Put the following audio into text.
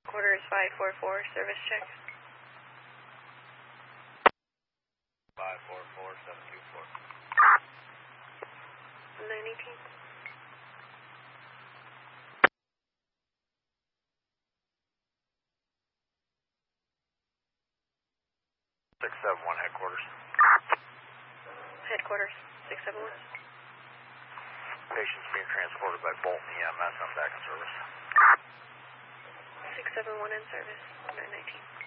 Quarters 544, service check. 544-724. 918. Headquarters. Headquarters 671. Patient's being transported by Bolton EMS. I'm back in service. 671 in service. 919.